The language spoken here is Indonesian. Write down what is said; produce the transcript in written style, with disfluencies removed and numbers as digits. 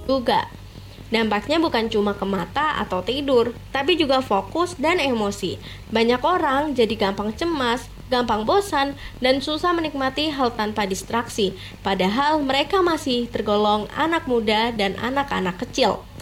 juga. Dampaknya bukan cuma ke mata atau tidur, tapi juga fokus dan emosi. Banyak orang jadi gampang cemas, gampang bosan, dan susah menikmati hal tanpa distraksi. Padahal mereka masih tergolong anak muda dan anak-anak kecil.